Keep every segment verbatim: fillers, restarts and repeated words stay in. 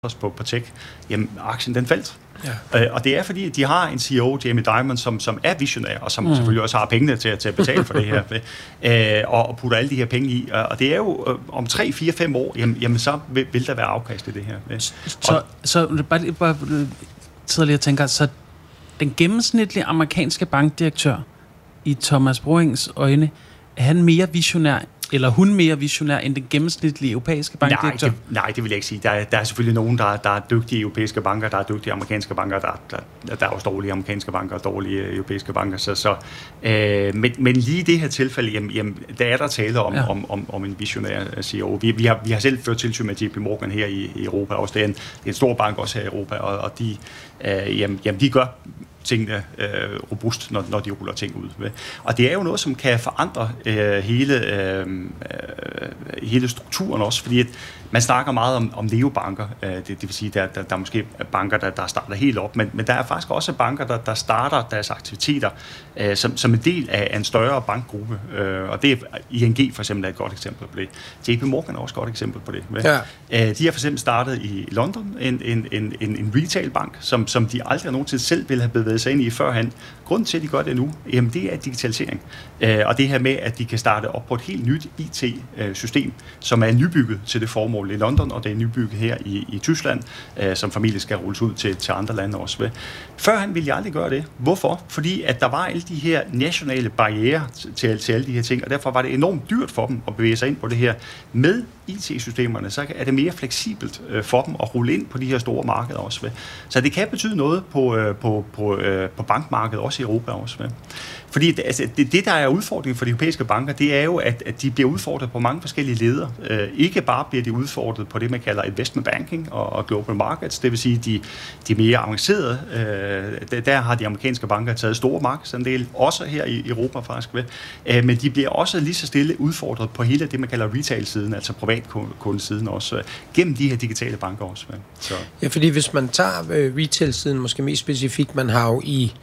på, på tech, jamen aktien den faldt. Ja. Øh, og det er fordi, de har en C E O, Jamie Dimon, som, som er visionær, og som mm. selvfølgelig også har pengene til, til at betale for det her, øh, og, og putter alle de her penge i. Og det er jo øh, om tre, fire, fem år, jamen, jamen så vil, vil der være afkast i det her. Øh. Så, og, så bare, bare sidder lige og tænker, så den gennemsnitlige amerikanske bankdirektør i Thomas Broings øjne, er han mere visionær, eller hun mere visionær end den gennemsnitlige europæiske bankdirektør? Nej, det, nej, det vil jeg ikke sige. Der er, der er selvfølgelig nogen, der, der er dygtige europæiske banker, der er dygtige amerikanske banker, der, der, der er også dårlige amerikanske banker og dårlige europæiske banker. Så, så, øh, men, men lige i det her tilfælde, jamen, jamen, der er der tale om, ja. om, om, om en visionær C E O. Vi, vi, har, vi har selv ført tilsyn med J P Morgan her i, i Europa også. Det er, en, det er en stor bank også her i Europa, og, og de, øh, jamen, jamen, de gør tingene øh, robust, når, når de ruller ting ud. Og det er jo noget, som kan forandre øh, hele, øh, hele strukturen også, fordi at man snakker meget om, om neobanker, øh, det, det vil sige, der, der, der er måske banker, der, der starter helt op, men, men der er faktisk også banker, der, der starter deres aktiviteter øh, som, som en del af en større bankgruppe, øh, og det er I N G for eksempel er et godt eksempel på det. J P Morgan er også et godt eksempel på det. Ja. Øh, de har for eksempel startet i London en, en, en, en retailbank, som, som de aldrig nogensinde selv ville have bevæget sig ind i førhen. Grunden til, at de gør det nu, jamen det er digitalisering. Øh, og det her med, at de kan starte op på et helt nyt I T-system, som er nybygget til det formål i London, og det er nybygget her i, i Tyskland, øh, som familie skal rulles ud til, til andre lande også. Førhen ville jeg aldrig gøre det. Hvorfor? Fordi at der var alle de her nationale barrierer til, til alle de her ting, og derfor var det enormt dyrt for dem at bevæge sig ind på det her. Med I T-systemerne, så er det mere fleksibelt øh, for dem at rulle ind på de her store markeder også. Så det kan betyde noget på, øh, på, på, øh, på bankmarkedet, også i Europa også. Fordi det, altså, det, det, der er udfordringen for de europæiske banker, det er jo, at, at de bliver udfordret på mange forskellige leder. Øh, ikke bare bliver de udfordret på det, man kalder investment banking og, og global markets, det vil sige, de, de mere avancerede. Øh, der, der har de amerikanske banker taget store markedsandel, også her i Europa faktisk. Øh, men de bliver også lige så stille udfordret på hele det, man kalder retail-siden, altså privatkundesiden også, øh, gennem de her digitale banker også. Så. Ja, fordi hvis man tager øh, retail-siden måske mest specifikt, man har jo i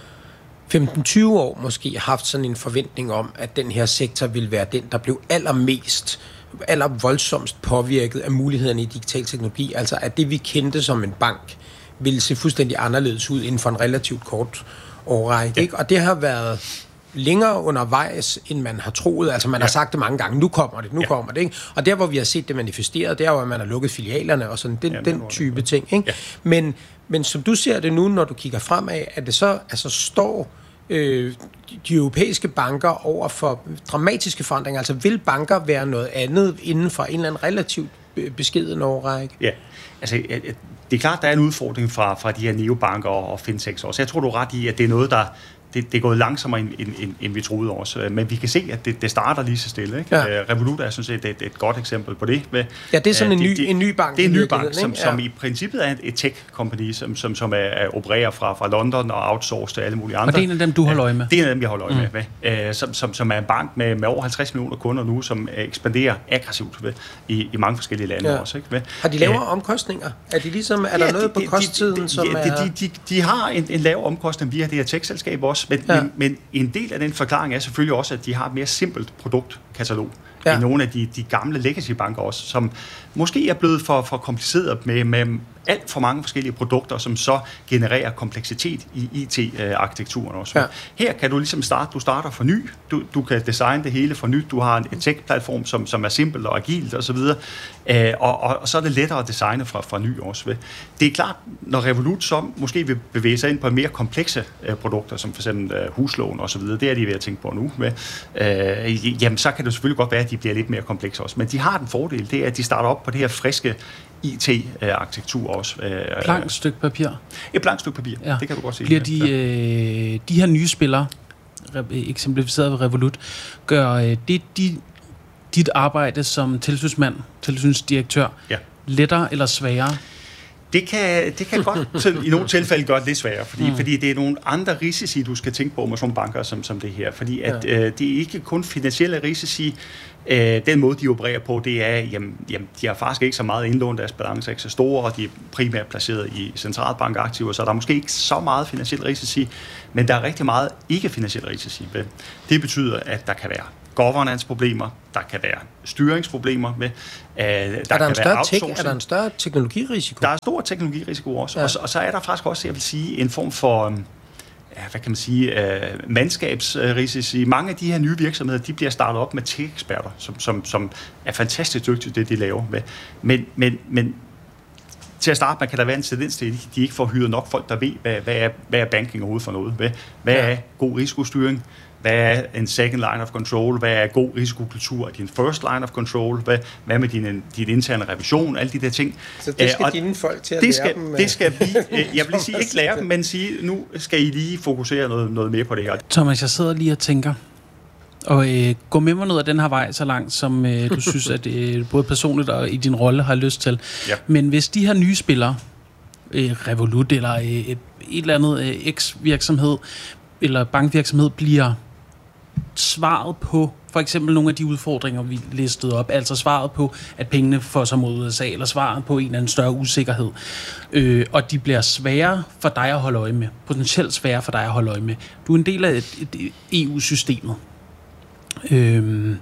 femten til tyve år måske haft sådan en forventning om, at den her sektor vil være den, der blev allermest, allervoldsomst påvirket af mulighederne i digital teknologi. Altså at det, vi kendte som en bank, ville se fuldstændig anderledes ud inden for en relativt kort årrække. Ja. Ikke? Og det har været længere undervejs, end man har troet. Altså man ja. har sagt det mange gange, nu kommer det, nu ja. kommer det. Ikke? Og der, hvor vi har set det manifesteret, det er jo, at man har lukket filialerne og sådan den, ja, den type det. ting. Ikke? Ja. Men, men som du ser det nu, når du kigger fremad, at det så altså står øh, de europæiske banker over for dramatiske forandringer. Altså vil banker være noget andet inden for en eller anden relativt beskeden årrække? Ja, altså det er klart, der er en udfordring fra, fra de her neobanker og fintechs også. Jeg tror, du er ret i, at det er noget, der Det, det er gået langsommere, end, end, end vi troede også. Men vi kan se, at det, det starter lige så stille. Ikke? Ja. Revolut er sådan set et, et godt eksempel på det. Ja, det er sådan en ny, de, en ny bank. Det er en ny bank, som, ja. som i princippet er et tech-company, som, som, som er, er opererer fra, fra London og outsourced til alle mulige andre. Og det er en af dem, du holder øje med? Det er en af dem, jeg holder øje mm. med. med. Som, som, som er en bank med, med over halvtreds millioner kunder nu, som ekspanderer aggressivt ved, i, i mange forskellige lande ja. også. Ikke? Ved. Har de lavere uh, omkostninger? Er, de ligesom, er ja, der noget de, på kosttiden, de, de, som ja, er... De, de, de har en, en lav omkostning via det her tech-selskab også, men, ja. men, men en del af den forklaring er selvfølgelig også, at de har et mere simpelt produktkatalog ja. end nogle af de, de gamle legacy-banker også, som måske er blevet for, for kompliceret med, med alt for mange forskellige produkter, som så genererer kompleksitet i I T-arkitekturen også. Ja. Her kan du ligesom starte, du starter for ny, du, du kan designe det hele for nyt, du har en tech-platform, som, som er simpelt og agilt osv., øh, og, og, og så er det lettere at designe fra, fra ny også. Ved. Det er klart, når Revolut så måske vil bevæge sig ind på mere komplekse øh, produkter, som for eksempel øh, huslån osv., det er de ved at tænke på nu, med, øh, jamen så kan det selvfølgelig godt være, at de bliver lidt mere komplekse også, men de har den fordel, det er, at de starter op på det her friske I T-arkitektur også. Blankt stykke papir. Et blankt stykke papir, ja. Det kan du godt sige. Bliver de, øh, de her nye spillere, eksemplificeret ved Revolut, gør øh, det de, dit arbejde som tilsynsmand, tilsynsdirektør, ja. lettere eller sværere? Det kan, det kan godt i nogle tilfælde gøre det lidt sværere, fordi, mm. fordi det er nogle andre risici, du skal tænke på med sådan banker som, som det her. Fordi at, ja. øh, det er ikke kun finansielle risici. Øh, den måde, de opererer på, det er, jamen, jamen, de har faktisk ikke så meget indlån, deres balance er ikke så store, og de er primært placeret i centralbankaktiver, så der er måske ikke så meget finansielle risici, men der er rigtig meget ikke-finansielle risici. Det betyder, at der kan være governance-problemer, der kan være styringsproblemer med. Øh, der er, der kan en større være tek, er der en større teknologirisiko? Der er stor teknologirisiko også, ja. og, så, og så er der faktisk også, jeg vil sige, en form for, ja, hvad kan man sige, øh, mandskabsrisici. Mange af de her nye virksomheder, de bliver startet op med tech-eksperter, som, som, som er fantastisk dygtige til det, de laver med. Men, men, men til at starte med, kan der være en tendens til, at de ikke får hyret nok folk, der ved, hvad, hvad, er, hvad er banking overhovedet for noget. Hvad, hvad ja. er god risikostyring? Hvad er en second line of control? Hvad er god risikokultur? Din first line of control? Hvad, hvad med din, din interne revision? Alle de der ting. Så det skal Æ, dine folk til at det lære skal, dem? Det skal vi, jeg vil sige ikke lære dem, men sige, nu skal I lige fokusere noget, noget mere på det her. Thomas, jeg sidder lige og tænker, og øh, gå med mig ned ad den her vej så langt, som øh, du synes, at øh, både personligt og i din rolle har lyst til. Ja. Men hvis de her nye spillere, øh, Revolut eller øh, et, et eller andet øh, X-virksomhed eller bankvirksomhed, bliver svaret på for eksempel nogle af de udfordringer, vi listede op, altså svaret på, at pengene får sig mod U S A, eller svaret på en eller anden større usikkerhed, øh, og de bliver svære for dig at holde øje med, potentielt svære for dig at holde øje med. Du er en del af et, et E U-systemet, øh,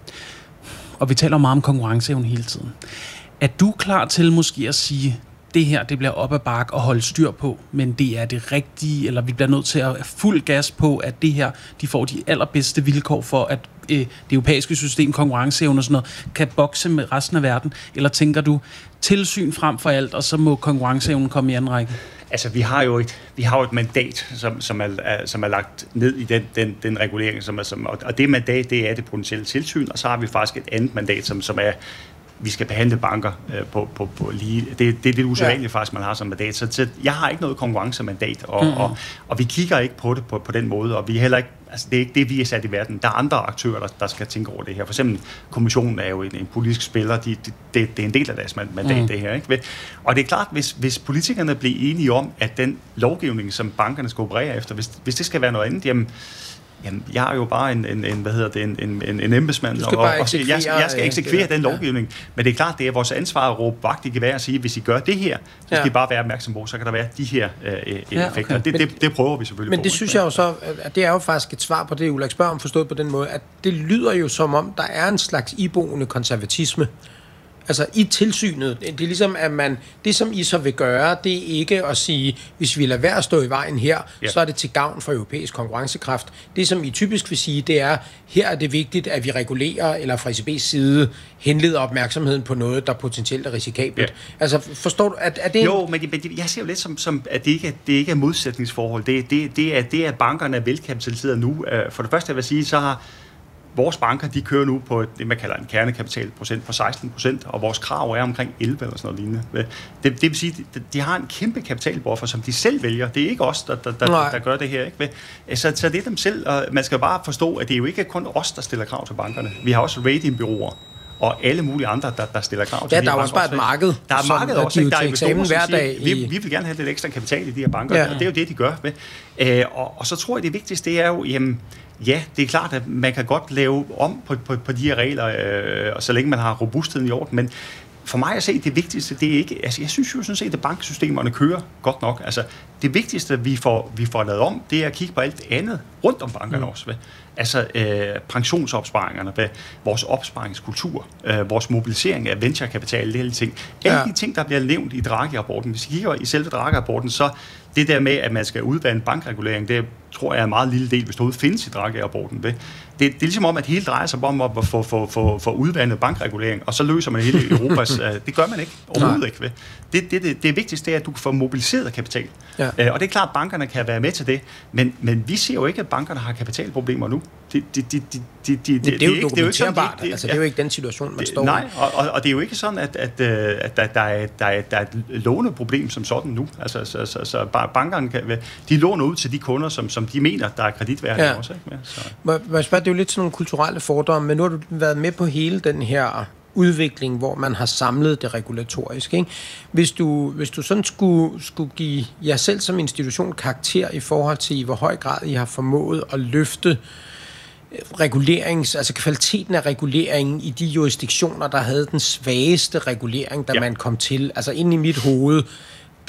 og vi taler meget om konkurrenceevne hele tiden. Er du klar til måske at sige, det her, det bliver op ad bakke og holde styr på, men det er det rigtige, eller vi bliver nødt til at have fuld gas på, at det her, de får de allerbedste vilkår for, at øh, det europæiske system, konkurrenceevne og sådan noget, kan bokse med resten af verden? Eller tænker du, tilsyn frem for alt, og så må konkurrenceevnen komme i anden række? Altså, vi har jo et, vi har jo et mandat, som, som, er, som er lagt ned i den, den, den regulering, som er, som, og det mandat, det er det potentielle tilsyn, og så har vi faktisk et andet mandat, som, som er vi skal behandle banker øh, på, på, på lige... Det, det er det usædvanlige ja. faktisk, man har som mandat. Så, så jeg har ikke noget konkurrencemandat, og, mm-hmm. og, og vi kigger ikke på det på, på den måde, og vi er heller ikke... Altså, det er ikke det, vi er sat i verden. Der er andre aktører, der, der skal tænke over det her. For eksempel, kommissionen er jo en, en politisk spiller. De, de, det, det er en del af deres mandat, mm. det her. Ikke? Og det er klart, hvis, hvis politikerne bliver enige om, at den lovgivning, som bankerne skal operere efter, hvis, hvis det skal være noget andet, jamen... Jamen, jeg er jo bare en, en, en hvad hedder det, en, en, en, en embedsmand, og, og jeg, jeg skal eksekvere den lovgivning. Ja. Men det er klart, det er vores ansvar at råbe vagt i gevær og sige, hvis I gør det her, så skal ja. I bare være opmærksom på, så kan der være de her øh, ja, effekter. Okay. Det, det, det prøver vi selvfølgelig men på. Men det synes jeg jo så, at det er jo faktisk et svar på det, Ulrik spørger om, forstået på den måde, at det lyder jo som om, der er en slags iboende konservatisme. Altså i tilsynet, det er ligesom, at man, det som I så vil gøre, det er ikke at sige, hvis vi lader være at stå i vejen her, ja. så er det til gavn for europæisk konkurrencekraft. Det som I typisk vil sige, det er, her er det vigtigt, at vi regulerer, eller fra E C B's side henleder opmærksomheden på noget, der potentielt er risikabelt. Ja. Altså forstår du, at, at det... Jo, men, men jeg ser jo lidt som, som at det ikke er, det ikke er modsætningsforhold. Det, det, det, er, det er, at bankerne er velkapitaliseret nu. For det første, jeg vil sige, så har vores banker, de kører nu på det, man kalder en kernekapitalprocent på seksten procent, og vores krav er omkring elleve eller sådan noget lignende. Det, det vil sige, de, de har en kæmpe kapitalbuffer, som de selv vælger. Det er ikke os, der, der, der, der gør det her. Ikke? Så, så det er dem selv, og man skal bare forstå, at det er jo ikke kun os, der stiller krav til bankerne. Vi har også ratingbureauer og alle mulige andre, der, der stiller krav til ja, de der her er også bare et marked. Der er marked også, ikke? Der er eksamen hver dag. I... Vi, vi vil gerne have lidt ekstra kapital i de her banker, ja. og det er jo det, de gør. Med. Øh, og, og så tror jeg, det vigtigste, det er jo, jamen, ja, det er klart, at man kan godt lave om på, på, på de her regler, øh, og så længe man har robustheden i orden, men for mig at se, det vigtigste, det er ikke... Altså, jeg synes jo sådan set, at banksystemerne kører godt nok. Altså, det vigtigste, vi får, vi får lavet om, det er at kigge på alt andet rundt om bankerne mm. også. Ved. Altså, øh, pensionsopsparingerne, ved, vores opsparingskultur, øh, vores mobilisering af venturekapital, det hele ting. Alle ja. de ting, der bliver nævnt i Draghi-rapporten. Hvis I kigger i selve Draghi-rapporten, så det der med, at man skal udvande bankregulering, det tror jeg er en meget lille del, hvis det findes i Draghi-rapporten. Det, det er ligesom om, at hele drejer sig om at få, få, få, få udvandet bankregulering, og så løser man hele Europas... det gør man ikke. Overhovedet ikke. Ved. Det, det, det, det vigtigste er, at du kan få mobiliseret kapital. Ja. Øh, og det er klart, at bankerne kan være med til det, men, men vi ser jo ikke, at bankerne har kapitalproblemer nu. Det, det, det, det, det, det, det, det er jo dokumenterbart. Det, det, altså, det er jo ikke den situation, man det, står nej, i. Nej, og, og det er jo ikke sådan, at, at, at der, der, er, der, er, der er et låneproblem som sådan nu. Altså, så, så, så bankerne kan, de låner ud til de kunder, som, som de mener, der er kreditværdige ja. også. Ikke? Så. Må, må jeg spørge, det er jo lidt sådan nogle kulturelle fordomme, men nu har du været med på hele den her udvikling, hvor man har samlet det regulatorisk. Ikke? Hvis, du, hvis du sådan skulle, skulle give jer selv som institution karakter i forhold til, i hvor høj grad I har formået at løfte regulerings, altså kvaliteten af reguleringen i de jurisdiktioner, der havde den svageste regulering, da ja. man kom til. Altså inde i mit hoved,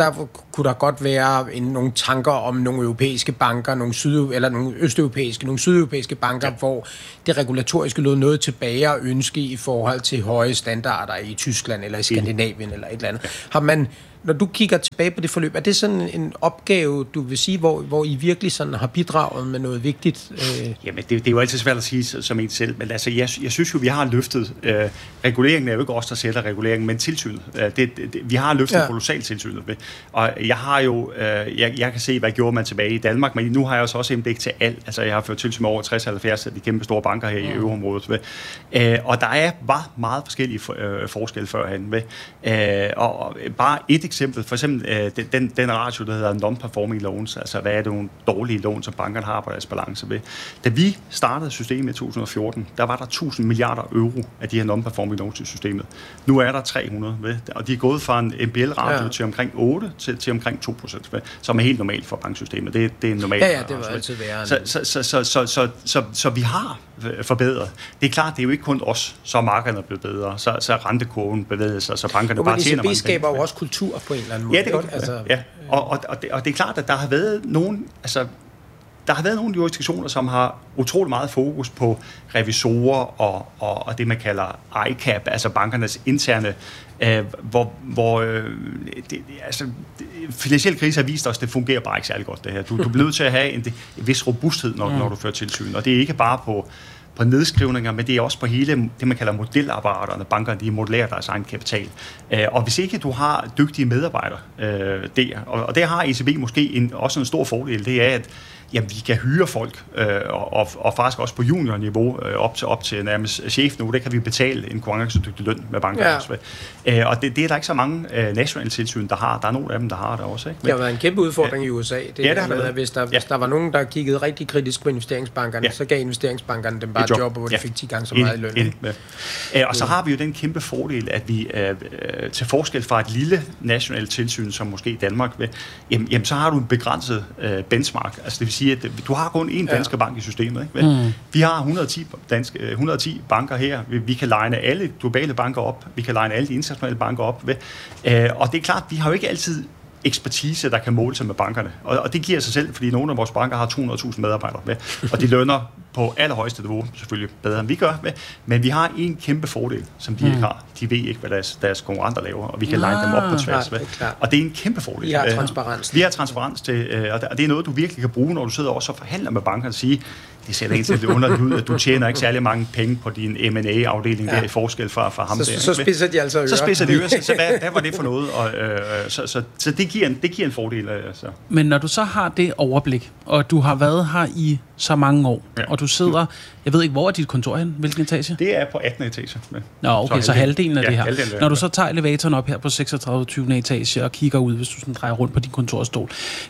der kunne der godt være en, nogle tanker om nogle europæiske banker, nogle syd eller nogle østeuropæiske, nogle sydeuropæiske banker, ja. Hvor det regulatoriske lå noget tilbage og ønske i forhold til høje standarder i Tyskland eller i Skandinavien mm. eller et eller andet. Ja. Har man, når du kigger tilbage på det forløb, er det sådan en opgave, du vil sige, hvor, hvor I virkelig sådan har bidraget med noget vigtigt? Øh? Jamen, det, det er jo altid svært at sige som en selv, men altså, jeg, jeg synes jo, vi har løftet, øh, reguleringen er jo ikke os, der sætter reguleringen, men tilsynet. Øh, det, det, vi har løftet ja. kolossalt tilsynet ved. Og jeg har jo, øh, jeg, jeg kan se, hvad gjorde man tilbage i Danmark, men nu har jeg også indblik til alt. Altså, jeg har ført tilsyn med over tres til halvfjerds af de kæmpe store banker her i ja. Øvreområdet. Ved. Øh, og der er bare meget forskellige øh, forskelle førhen. Ved. Øh, og, og bare et eksempel, for eksempel øh, den, den ratio, der hedder non-performing loans, altså hvad er det nogle dårlige lån, som bankerne har på deres balance ved. Da vi startede systemet i to tusind og fjorten, der var der tusind milliarder euro af de her non-performing loans i systemet. Nu er der tre hundrede ved, og de er gået fra en M P L-ratio ja. til omkring otte til, til omkring to procent, ved, som er helt normalt for banksystemet. Det, det er normalt. Ja, ja, det var altid værre. Så, så, så, så, så, så, så, så vi har forbedret. Det er klart, det er jo ikke kun os, så markederne er blevet bedre, så, så rentekurven bevæger sig, så bankerne jo, bare tjener mange penge. Men E C B skaber jo også kultur på en eller anden måde. Ja, det, altså, ja. Og, og, og, det, og det er klart, at der har været nogen, altså, der har været nogle jurisdiktioner, som har utrolig meget fokus på revisorer og, og, og det, man kalder I C A P, altså bankernes interne, øh, hvor, hvor øh, det, altså, finansiel krise har vist os, at det fungerer bare ikke særlig godt, det her. Du, du bliver nødt til at have en, en vis robusthed, når, mm. når du fører tilsyn, og det er ikke bare på på nedskrivninger, men det er også på hele det, man kalder modelapparaterne. Bankerne, de modellerer deres egen kapital. Og hvis ikke du har dygtige medarbejdere øh, der, og, og der har E C B måske en, også en stor fordel, det er, at jamen, vi kan hyre folk, øh, og, og faktisk også på juniorniveau, øh, op til, op til nærmest chefniveau, der kan vi betale en konkurrencedygtig løn med bankerne. Ja. Øh, og det, det er der ikke så mange øh, nationale tilsyn, der har. Der er nogle af dem, der har det også. Ikke? Men, det har været en kæmpe udfordring ja. i U S A. Det, ja, det har været. At hvis, der, hvis ja. der var nogen, der kiggede rigtig kritisk på investeringsbankerne, ja. så gav investeringsbankerne dem bare job, job, hvor de ja. fik ti gange så meget i løn. In, in, ja. Og så har vi jo den kæmpe fordel, at vi øh, til forskel fra et lille nationalt tilsyn, som måske i Danmark, ved, jamen, jamen, så har du en begrænset øh, benchmark. Altså det vil sige, at du har kun én danske ja. bank i systemet. Ikke? Mm. Vi har et hundrede og ti, danske, et hundrede og ti banker her. Vi, vi kan line alle globale banker op. Vi kan line alle de internationale banker op. Ved. Øh, og det er klart, vi har jo ikke altid ekspertise, der kan måle sig med bankerne. Og, og det giver sig selv, fordi nogle af vores banker har to hundrede tusind medarbejdere med, og de lønner på allerhøjeste niveau, selvfølgelig bedre end vi gør, med. Men vi har en kæmpe fordel, som de mm. ikke har. De ved ikke, hvad deres, deres konkurrenter laver, og vi kan line dem op på tværs. Nej, det og det er en kæmpe fordel. Vi har transparens. Vi har transparens til, og det er noget, du virkelig kan bruge, når du sidder også og forhandler med bankerne og siger, det sætter en til det underligt ud, at du tjener ikke særlig mange penge på din M and A-afdeling, ja. der i forskel fra, fra ham så, der. Så spidser de altså ører. Så spidser de ører, så, så hvad, hvad var det for noget? Og, øh, så så, så det, giver en, det giver en fordel. Altså. Men når du så har det overblik, og du har været her i så mange år, ja. og du sidder, jeg ved ikke, hvor er dit kontor hen? Hvilken etage? Det er på attende etage. Men, Nå, okay, så, så halvdelen af ja, det her. Halvdelen, når du så tager elevatoren op her på seksogtredive tyvende etage og kigger ud, hvis du sådan drejer rundt på din kontorstol.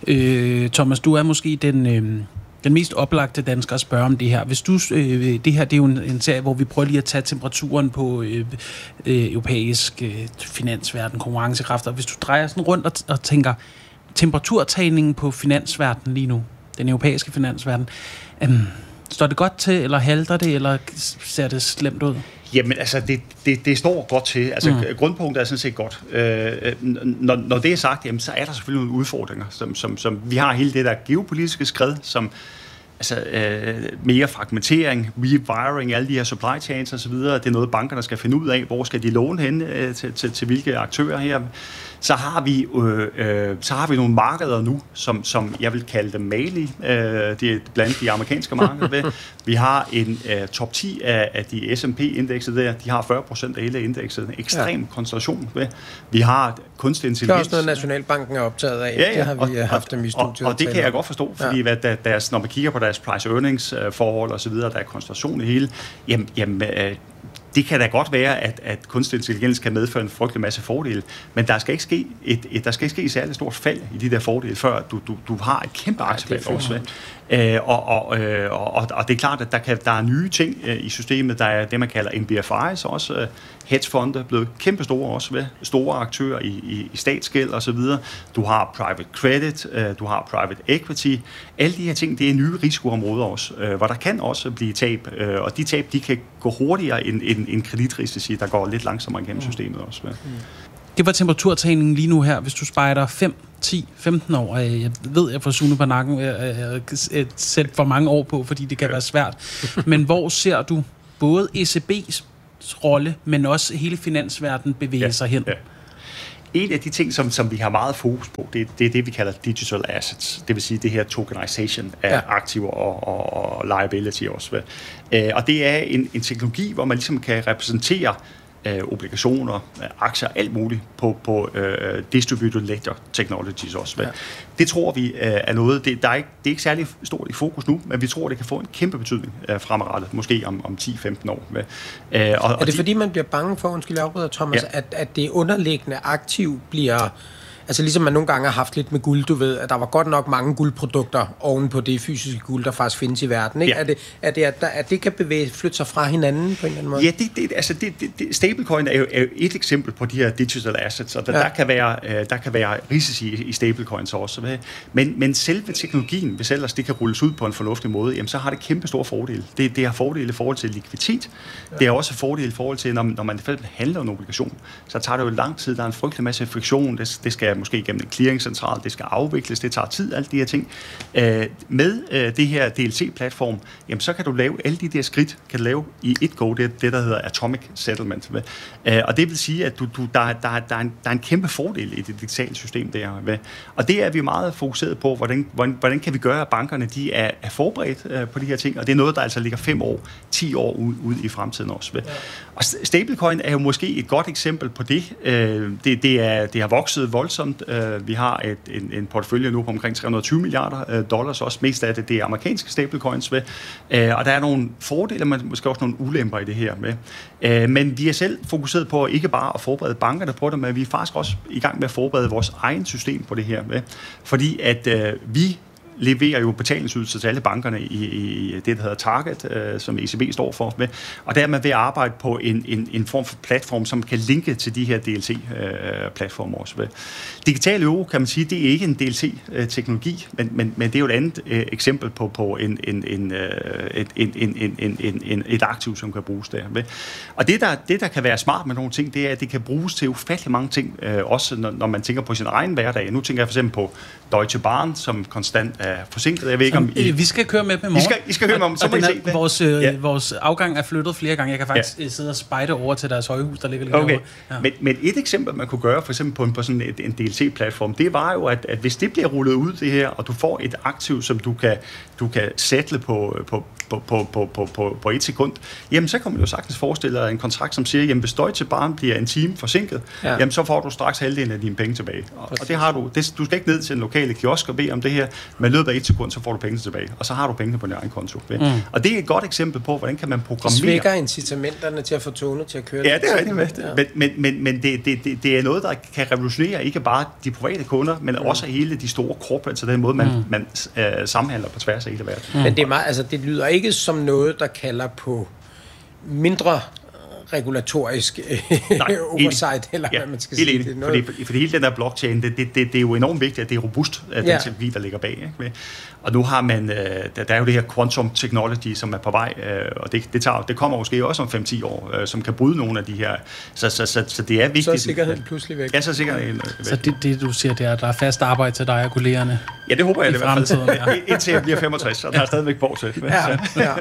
Øh, Thomas, du er måske den... Øh, Den mest oplagte dansker at spørge om det her. Hvis du, øh, det her det er jo en, en serie, hvor vi prøver lige at tage temperaturen på øh, øh, europæisk øh, finansverden, konkurrencekræfter. Hvis du drejer sådan rundt og, og tænker, temperaturtagningen på finansverdenen lige nu, den europæiske finansverden, øh, står det godt til, eller halter det, eller ser det slemt ud? Jamen, altså, det, det, det står godt til. Altså, mm. grundpunktet er sådan set godt. Øh, når, når det er sagt, jamen, så er der selvfølgelig nogle udfordringer, som, som, som vi har hele det der geopolitiske skred, som altså, øh, mere fragmentering, rewiring, alle de her supply chains osv., det er noget, bankerne skal finde ud af, hvor skal de låne hen øh, til, til, til hvilke aktører her. Så har vi, øh, øh, så har vi nogle markeder nu, som, som jeg vil kalde dem malige. Øh, det er blandt de amerikanske markeder. Vi har en øh, top ti af, af de S and P-indekset der. De har fyrre procent af hele indekset. En ekstrem ja. koncentration. Ved. Vi har kunstig intelligens. Det er også noget, Nationalbanken er optaget af. Ja, ja. Det har vi og, haft dem i studiet. Og, og det kan jeg godt forstå, fordi ja. hvad, deres, når man kigger på deres price-earnings-forhold osv., der er koncentration i hele, jamen, jamen øh, det kan da godt være, at, at kunstig intelligens kan medføre en frygtelig masse fordele, men der skal ikke ske et, et, der skal ikke ske et særligt stort fald i de der fordele, før du, du, du har et kæmpe aktiefald også. Øh, og, og, og, og, og det er klart, at der, kan, der er nye ting øh, i systemet. Der er det, man kalder M B F I's også. Øh, hedgefonde er blevet kæmpe store også, ved store aktører i, i, i statsgæld og så videre. Du har private credit, øh, du har private equity. Alle de her ting, det er nye risikoområder også, øh, hvor der kan også blive tab. Øh, og de tab, de kan gå hurtigere end, end, end kreditrisici, der går lidt langsommere gennem systemet også. Ved. Det var temperaturtagningen lige nu her. Hvis du spejder fem, ti, femten år, jeg ved, jeg får Sune på nakken, jeg sætter for mange år på, fordi det kan være svært. Men hvor ser du både E C B's rolle, men også hele finansverdenen bevæge ja, sig hen? Ja. En af de ting, som, som vi har meget fokus på, det, det er det, vi kalder digital assets. Det vil sige det her tokenization af ja. aktiver og, og, og liability også. Uh, og det er en, en teknologi, hvor man ligesom kan repræsentere uh, obligationer, uh, aktier, alt muligt på, på uh, distributed ledger technologies også. Ja. Det tror vi uh, er noget, det, der er ikke, det er ikke særlig stort i fokus nu, men vi tror, det kan få en kæmpe betydning uh, fremadrettet, måske om, om ti femten år. Uh, og, er det de, fordi, man bliver bange for, undskyld afbryder Thomas, ja. at, at det underliggende aktiv bliver... Altså ligesom man nogle gange har haft lidt med guld, du ved, at der var godt nok mange guldprodukter oven på det fysiske guld, der faktisk findes i verden. Ikke? Ja. Er det, er det, at, der, at det kan bevæge, flytte sig fra hinanden på en eller anden måde? Ja, det, det, altså det, det, det, stablecoin er jo, er jo et eksempel på de her digital assets, og der, ja. der, kan, være, der kan være risici i, i stablecoins også. Men, men selve teknologien, hvis ellers det kan rulles ud på en fornuftig måde, jamen, så har det kæmpe store fordele. Det, det har fordele i forhold til likviditet. Ja. Det har også fordele i forhold til, når, når man handler en obligation, så tager det jo lang tid. Der er en frygtelig masse friktion. Det, det skal måske gennem en clearingcentral, det skal afvikles, det tager tid, alle de her ting. Øh, med øh, det her D L T-platform, jamen så kan du lave alle de der skridt, kan du lave i et go, det, det der hedder atomic settlement. Øh, og det vil sige, at du, du, der, der, der, er en, der er en kæmpe fordel i det digitale system der. Ved. Og det er vi meget fokuseret på, hvordan, hvordan, hvordan kan vi gøre, at bankerne de er, er forberedt øh, på de her ting, og det er noget, der altså ligger fem år, ti år ud, ud i fremtiden også. Ved. Og stablecoin er jo måske et godt eksempel på det. Øh, det, det, er, det har vokset voldsomt. Vi har et, en, en portefølje nu på omkring tre hundrede og tyve milliarder dollars, også mest af det, det er amerikanske stablecoins ved. Og der er nogle fordele, men måske også nogle ulemper i det her med. Men vi er selv fokuseret på ikke bare at forberede bankerne på det, men vi er faktisk også i gang med at forberede vores egen system på det her med. Fordi at øh, vi leverer jo betalingsydelser til alle bankerne i, i det, der hedder Target, øh, som E C B står for. Med. Og der er man ved at arbejde på en, en, en form for platform, som kan linke til de her D L T-platformer også. Med. Digital euro, kan man sige, det er ikke en D L T-teknologi, men, men, men det er jo et andet øh, eksempel på, på en, en, en, et, en, en, en, en, en, et aktiv, som kan bruges der. Med. Og det der, det, der kan være smart med nogle ting, det er, at det kan bruges til ufattelig mange ting, øh, også når, når man tænker på sin egen hverdag. Nu tænker jeg for eksempel på Deutsche Bahn, som konstant er forsinket. Jeg ved ikke, om I... Vi skal køre med dem i morgen. I skal, I skal høre med om, så må I se det. Vores, øh, ja. vores afgang er flyttet flere gange. Jeg kan faktisk ja. sidde og spejde over til deres højhus, der ligger lidt okay. over. Ja. Men, men et eksempel, man kunne gøre, for eksempel på, en, på sådan et, en D L T-platform, det var jo, at, at hvis det bliver rullet ud, det her, og du får et aktiv, som du kan, du kan sætte på, på, på, på, på, på, på, på et sekund, jamen så kan man jo sagtens forestille dig en kontrakt, som siger, jamen hvis Deutsche Bahn bliver en time forsinket, ja. jamen så får du straks halvdelen af dine penge tilbage. Og, og det har du. Det, du skal ikke ned til en lokale kiosk og bede om det her, men i løbet af et sekund, så får du penge tilbage, og så har du pengene på din egen konto. Mm. Og det er et godt eksempel på, hvordan kan man programmere... Det svækker incitamenterne til at få togene til at køre. Ja, det er rigtigt med. Ja. Men, men, men, men det, det, det, det er noget, der kan revolutionere ikke bare de private kunder, men mm. også hele de store corporates, så den måde, man, mm. man øh, samhandler på tværs af hele verden. Mm. Men det, er meget, altså, det lyder ikke som noget, der kalder på mindre regulatorisk Nej, oversight, eller ja, hvad man skal sige. Det noget... fordi, fordi hele den der blockchain, det, det, det, det er jo enormt vigtigt, at det er robust, at den ja. teknologi, der ligger bag. Ikke? Og nu har man, der, der er jo det her quantum technology, som er på vej, og det, det, tager, det kommer måske også om fem til ti år, som kan bryde nogle af de her. Så, så, så, så det er vigtigt. Så er sikkerheden pludselig væk. Ja, så er sikkerheden væk. Så det, det, du siger, det er, at der er fast arbejde til dig og kollegerne? Ja, det håber jeg i det i hvert fald. Ja. Indtil jeg bliver femogtres, og der er stadigvæk borg til. Ja, ja.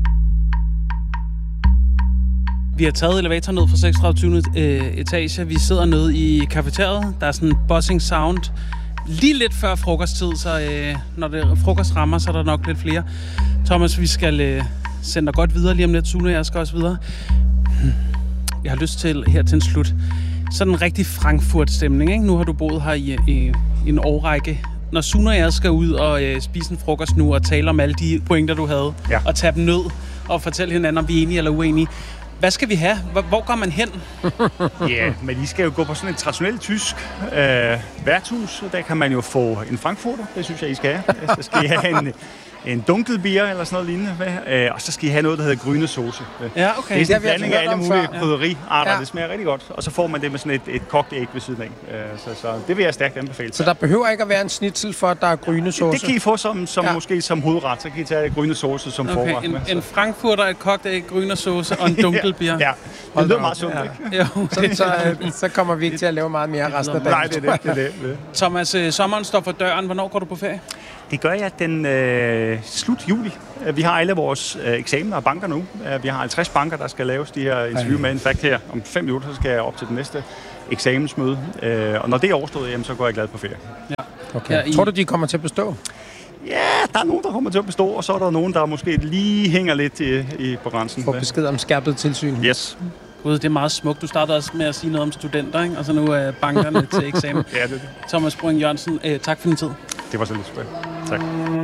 Vi har taget elevator ned fra seksogtredive Øh, etage. Vi sidder nede i kafeteriet. Der er sådan en buzzing sound. Lige lidt før frokosttid, så øh, når det frokost rammer, så er der nok lidt flere. Thomas, vi skal øh, sende dig godt videre lige om lidt. Sune og jeg skal også videre. Jeg har lyst til her til en slut. Sådan en rigtig Frankfurt-stemning, ikke? Nu har du boet her i, i, i en årrække. Når Sune og jeg skal ud og øh, spise en frokost nu og tale om alle de pointer, du havde, ja. og tage dem ned og fortælle hinanden, om vi er enige eller uenige. Hvad skal vi have? Hvor går man hen? Ja, men I skal jo gå på sådan en traditionel tysk øh, værtshus, og der kan man jo få en frankfurter. Det synes jeg, I skal have. Så skal I have en, en dunkelbier eller sådan noget lignende med, øh, og så skal I have noget, der hedder gryne sauce. Ja, okay. Det er sådan en Det har vi blanding af alle hørt om mulige før. krydderiarter, Ja. det smager rigtig godt, og så får man det med sådan et, et kogt æg ved siden af. Øh, så, så det vil jeg stærkt anbefale. Så der behøver ikke at være en schnitzel for, at der er gryne sauce? Det kan I få som, som Ja. måske som hovedret, så kan I tage gryne sauce som Okay, forret. en, med, så. en frankfurter, et kogt æg, grønnersauce og en dunkelbier. Ja, det lyder meget sundt, Ja. ikke? Jo, Så, så, øh, så kommer vi ikke til at lave meget mere resten af dagen. Nej, det er det. det, er det, det. Thomas, øh, sommeren står for døren. Hvornår går du på ferie? Det gør jeg den øh, slut juli. Øh, Vi har alle vores øh, eksamener og banker nu. Øh, Vi har halvtreds banker, der skal laves de her interview med. In fact her om fem minutter, så skal jeg op til den næste eksamensmøde. Øh, Og når det er overstået, jamen, så går jeg glad på ferie. Ja. Okay. Ja, i- Tror du, de kommer til at bestå? Ja, der er nogen, der kommer til at bestå, og så er der nogen, der måske lige hænger lidt i, i på grænsen. Få besked om skærpet tilsyn? Yes. Gud, det er meget smukt. Du startede også med at sige noget om studenter, ikke? Og så nu er bankerne til eksamen. Ja, det, Thomas Bruing Jørgensen, øh, tak for din tid. det var så lidt spændende. Tak.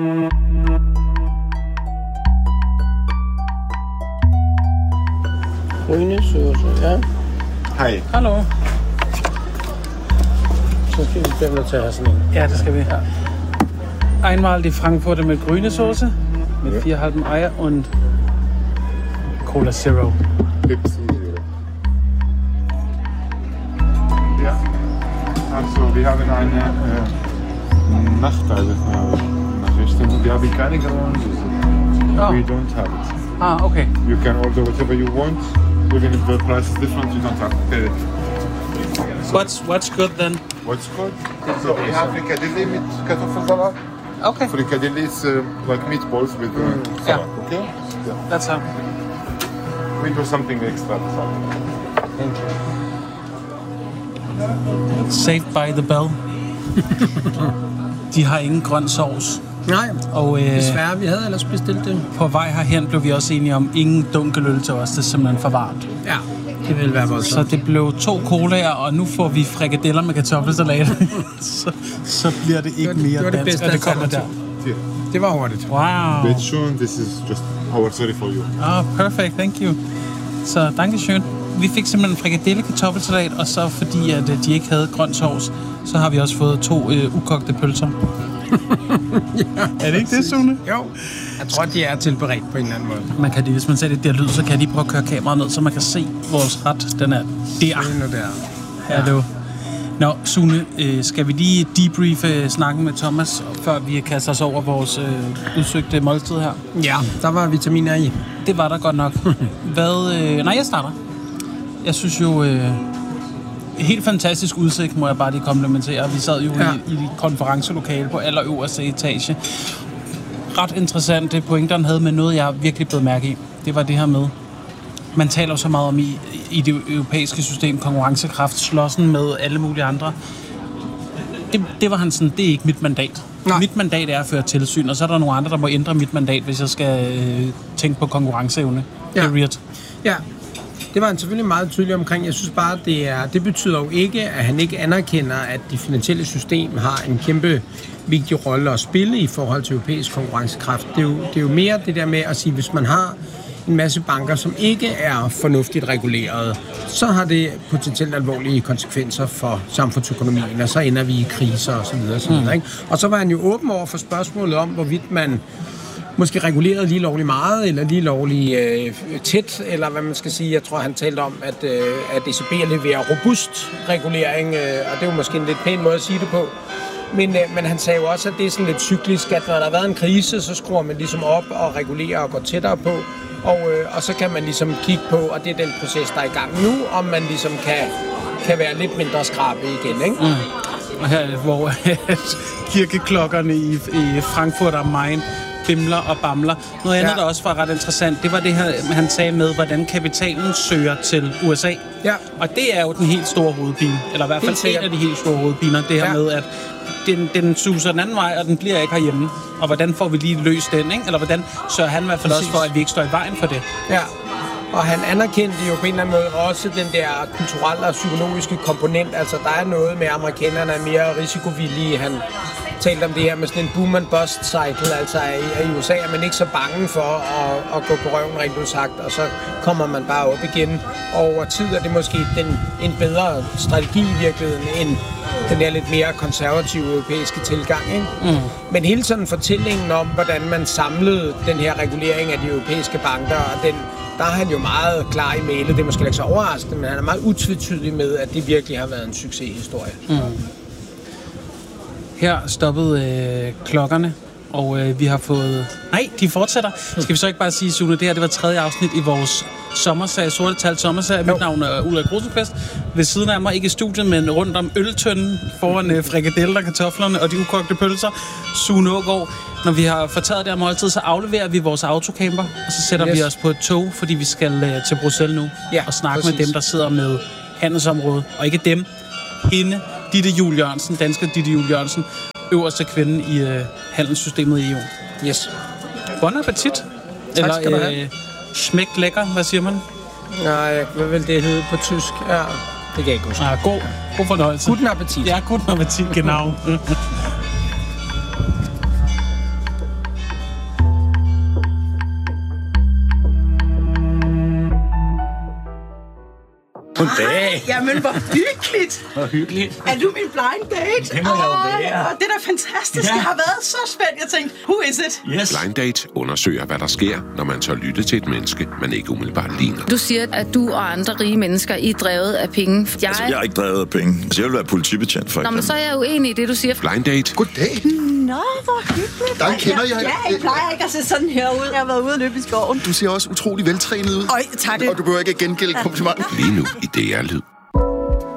Gryne sauce, ja. Hej. Hallo. Så skal vi blive nødt til at have sådan en. Ja, det skal vi. Ja. Einmal die Frankfurter mit grüne Soße, mit ja. vier halben Eier und Cola Zero. Pepsi. Ja, also wir haben eine äh, Nachteile äh, Nachrichten. Wir haben keine graue Soße. Oh. We don't have it. Ah, okay. You can order whatever you want, even if the price is different, you don't have to pay it. What's what's good then? What's good? So we have frikadelle with Kartoffelsalat. Okay, Frikadelle is uh, like meatballs with uh, salad, okay? Yeah. that's how. We do something extra. Saved by the bell. De har ingen grøn sovs. Nej, Og øh, desværre. Vi havde ellers bestilt det. på vej herhen blev vi også enige om ingen dunkeløl til os. Det er simpelthen for varmt. Ja, det ville være vores. Så det blev to colaer, og nu får vi frikadeller med kartoffelsalat. så, så bliver det ikke Det var- mere det var det dansk, bedste og det kommer der. alternativ. Here. Det var hurtigt. Wow. But soon, this is just our sorry for you. Ah, perfect, thank you. Så dankeschön. Vi fik simpelthen en frikadelle kartoffelsalat, og så fordi at øh, de ikke havde grøn sovs, så har vi også fået to øh, ukogte pølser. ja, er det ikke det, Sune? Jo, jeg tror, de er tilberedt på en eller anden måde. Man kan, hvis man ser det der lyd, så kan de prøve at køre kameraet ned, så man kan se vores ret. Den er der. Det er nu der. Hallo. Nå, Sune, øh, skal vi lige debriefe snakken med Thomas, før vi kaster os over vores øh, udsøgte måltid her? Ja, der var vitaminer i. Det var der godt nok. Hvad? Øh, nej, jeg starter. Jeg synes jo... Øh, helt fantastisk udsigt, må jeg bare lige komplimentere. Vi sad jo Ja. i, i et konferencelokale på allerøverste etage. Ret interessant det pointer, han havde med noget, jeg virkelig blev mærke i. Det var det her med, man taler jo så meget om i, i det europæiske system, konkurrencekraft, slåssen med alle mulige andre. Det, det var han sådan, det er ikke mit mandat. Nej. Mit mandat er at føre tilsyn, og så er der nogle andre, der må ændre mit mandat, hvis jeg skal øh, tænke på konkurrenceevne. Ja. Period. Ja, det var han selvfølgelig meget tydelig omkring. Jeg synes bare, det, er, det betyder jo ikke, at han ikke anerkender, at det finansielle system har en kæmpe vigtig rolle at spille i forhold til europæisk konkurrencekraft. Det er jo, det er jo mere det der med at sige, hvis man har en masse banker, som ikke er fornuftigt reguleret, så har det potentielt alvorlige konsekvenser for samfundsøkonomien, og så ender vi i kriser osv. Og, mm. Ikke? Og så var han jo åben over for spørgsmålet om, hvorvidt man måske reguleret lige lovligt meget, eller lige lovligt øh, tæt, eller hvad man skal sige. Jeg tror, han talte om, at, øh, at E C B leverer robust regulering, øh, og det er jo måske en lidt pæn måde at sige det på. Men, øh, men han sagde jo også, at det er sådan lidt cyklisk, at når der har været en krise, så skruer man ligesom op og regulerer og går tættere på. Og, øh, og så kan man ligesom kigge på, og det er den proces, der er i gang nu, om man ligesom kan, kan være lidt mindre skrabe igen, ikke? Mm. Og her, hvor kirkeklokkerne i, i Frankfurt am Main bimler og bamler. Noget andet, Ja. der også var ret interessant, det var det her, han sagde med, hvordan kapitalen søger til U S A. Ja. Og det er jo den helt store hovedpine, eller i hvert fald Helt sikkert. en af de helt store hovedpiner, det her Ja. med, at den, den suser den anden vej, og den bliver ikke herhjemme. Og hvordan får vi lige løst den, ikke? Eller hvordan sørger han i hvert fald Præcis. også for, at vi ikke står i vejen for det? Ja, og han anerkendte jo på en eller anden måde også den der kulturelle og psykologiske komponent. Altså, der er noget med, at amerikanerne er mere risikovillige. Han, talt om det her med sådan en boom and bust cycle, altså i, i U S A er man ikke så bange for at, at gå på røven, rent sagt, og så kommer man bare op igen. Og over tid er det måske den, en bedre strategi i virkeligheden, end den her lidt mere konservative europæiske tilgang. Ikke? Mm. Men hele sådan fortællingen om, hvordan man samlede den her regulering af de europæiske banker, og den, der er han jo meget klar i mailet. Det er måske ikke så overraskende, men han er meget utvetydig med, at det virkelig har været en succeshistorie. Mm. Her stoppede øh, klokkerne, og øh, vi har fået... Nej, de fortsætter. Skal vi så ikke bare sige, Sune, det her det var tredje afsnit i vores sommerserie, sorte talt sommerserie. Mit navn er Ulrik Rosenqvist. Ved siden af mig, ikke i studiet, men rundt om øltønden, foran øh, frikadeller, kartoflerne og de ukogte pølser. Sune Aagaard. Når vi har fortaget det her måltid, så afleverer vi vores autocamper, og så sætter yes. vi os på et tog, fordi vi skal øh, til Bruxelles nu, ja, og snakke præcis. med dem, der sidder med handelsområdet. Og ikke dem, hende, Ditte Juel Jørgensen, danske Ditte Juel Jørgensen, øverste kvinde i øh, handelssystemet i E U. Yes. Bon appetit. Tak Eller, skal du have. Øh, smæk lækker, hvad siger man? Nej, hvad vil det hedde på tysk? Ja, det kan jeg ikke huske. Ah, god, god fornøjelse. Guten appetit. Ja, guten appetit, genau. Goddag. Jamen, hvor hyggeligt. Hvor hyggeligt. Er du min blind date? Det må jeg jo være. Det er da fantastisk. Ja. Jeg har været så spændt. Jeg tænkte, who is it? Yes. Blind Date undersøger, hvad der sker, når man tør lytte til et menneske, man ikke umiddelbart ligner. Du siger, at du og andre rige mennesker, I er drevet af penge. Jeg... Altså, jeg er ikke drevet af penge. Altså, jeg vil være politibetjent, for Nå, men så er jeg uenig i det, du siger. Blind Date. Goddag. Nå, hvor hyggeligt. Der kender jeg. Ja, jeg plejer ikke at se sådan her ud. Jeg har været ude og løbe i skoven. Du ser også utrolig veltrænet ud. Øj, tak det. Og du behøver ikke at gengælde komplimenter. Lige nu i D R Lyd.